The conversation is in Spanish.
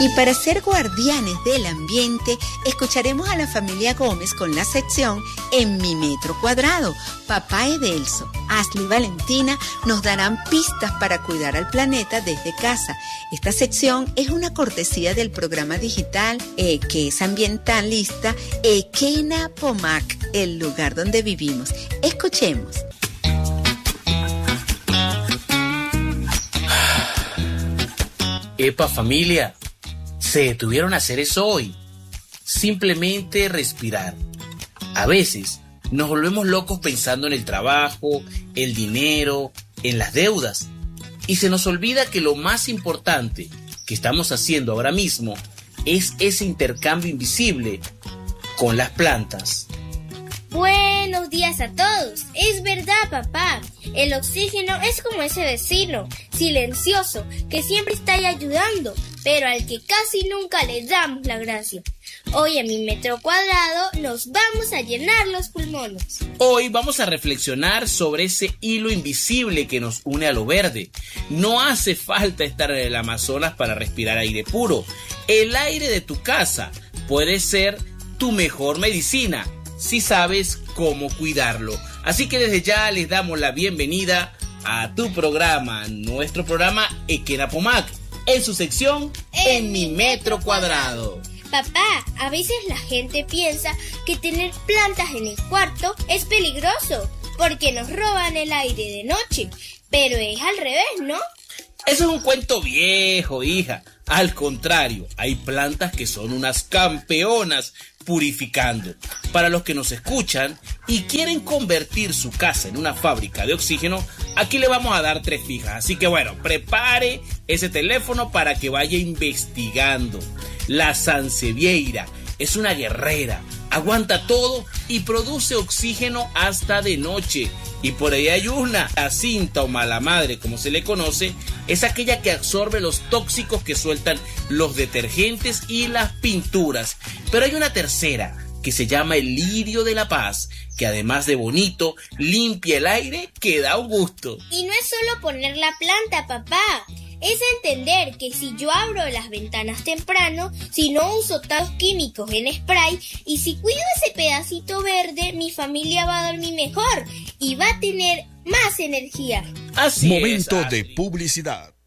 Y para ser guardianes del ambiente, escucharemos a la familia Gómez con la sección En mi metro cuadrado. Papá Edelso, Ashley y Valentina nos darán pistas para cuidar al planeta desde casa. Esta sección es una cortesía del programa digital que es ambientalista Ekena Pomac, el lugar donde vivimos. Escuchemos. Epa familia, se detuvieron a hacer eso hoy. Simplemente respirar. A veces nos volvemos locos pensando en el trabajo, el dinero, en las deudas. Y se nos olvida que lo más importante que estamos haciendo ahora mismo es ese intercambio invisible con las plantas. Buenos días a todos. Es verdad, papá. El oxígeno es como ese vecino, silencioso, que siempre está ahí ayudando, pero al que casi nunca le damos la gracia. Hoy en mi metro cuadrado nos vamos a llenar los pulmones. Hoy vamos a reflexionar sobre ese hilo invisible que nos une a lo verde. No hace falta estar en el Amazonas para respirar aire puro. El aire de tu casa puede ser tu mejor medicina si sabes cómo cuidarlo. Así que desde ya les damos la bienvenida a tu programa, nuestro programa Ekena Pomac, en su sección En mi metro cuadrado. Papá, a veces la gente piensa que tener plantas en el cuarto es peligroso porque nos roban el aire de noche, pero es al revés, ¿no? Eso es un cuento viejo, hija. Al contrario, hay plantas que son unas campeonas purificando. Para los que nos escuchan y quieren convertir su casa en una fábrica de oxígeno, aquí le vamos a dar 3 fijas. Así que bueno, prepare ese teléfono para que vaya investigando. La sansevieria es una guerrera, aguanta todo y produce oxígeno hasta de noche. Y por ahí hay una, la cinta o mala madre, como se le conoce, es aquella que absorbe los tóxicos que sueltan los detergentes y las pinturas. Pero hay una tercera, que se llama el lirio de la paz, que además de bonito, limpia el aire que da un gusto. Y no es solo poner la planta, papá. Es entender que si yo abro las ventanas temprano, si no uso tantos químicos en spray y si cuido ese pedacito verde, mi familia va a dormir mejor y va a tener más energía. Así Momento es, de publicidad.